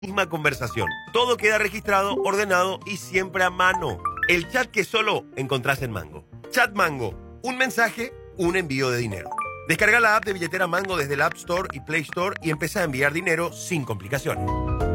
misma conversación. Todo queda registrado, ordenado y siempre a mano. El chat que solo encontrás en Mango. Chat Mango. Un mensaje, un envío de dinero. Descarga la app de billetera Mango desde el App Store y Play Store y empieza a enviar dinero sin complicaciones.